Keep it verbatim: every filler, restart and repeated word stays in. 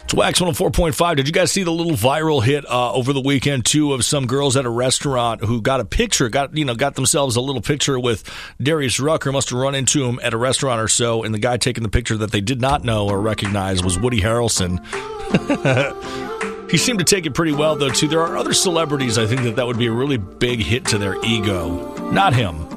It's Wax one oh four point five. Did you guys see the little viral hit uh, over the weekend, too, of some girls at a restaurant who got a picture, got you know, got themselves a little picture with Darius Rucker, must have run into him at a restaurant or so, and the guy taking the picture that they did not know or recognize was Woody Harrelson. He seemed to take it pretty well, though, too. There are other celebrities, I think, that that would be a really big hit to their ego. Not him.